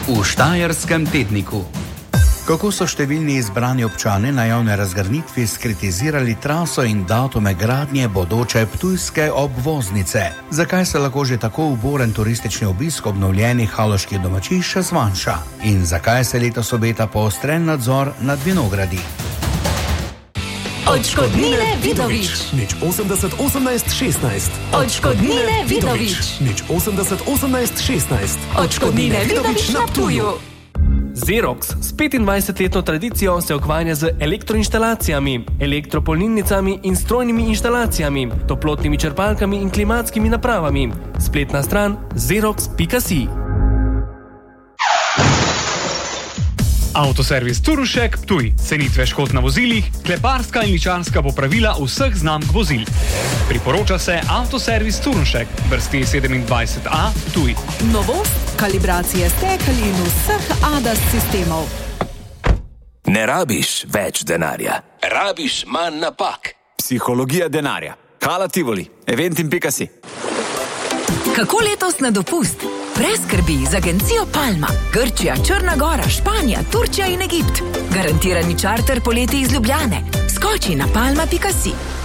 v Štajerskem tedniku. Kako so številni izbrani občani na javne razgrnitvi skritizirali traso in datume gradnje bodoče ptujske obvoznice? Zakaj se lahko že tako uboren turistični obisk obnovljenih haloških domačišč zmanjša? In zakaj se letos obeta poostren nadzor nad vinogradi? Odškodnine Vidovič. Nič 80 18 16. Odškodnine Vidovič. Nič 80 18 16. Odškodnine Vidovič na Ptuju. Xerox s 25-letno tradicijo se ukvarja z elektroinštalacijami, elektropolnilnicami in strojnimi inštalacijami, toplotnimi črpalkami in klimatskimi napravami. Spletna stran xerox.si. Avtoservis Turušek Ptuj. Cenitve škod na vozilih, kleparska in ličarska popravila vseh znamk vozil. Priporoča se Avtoservis Turušek, vrsti 27A Ptuj. Novost, kalibracije stekel in vseh ADAS sistemov. Ne rabiš več denarja, rabiš manj napak. Psihologija denarja. Hala Tivoli, eventim.si. Kako letos na dopust? Brez skrbi z agencijo Palma. Grčija, Črna Gora, Španija, Turčija in Egipt. Garantirani čarter poleti iz Ljubljane. Skoči na palma.si.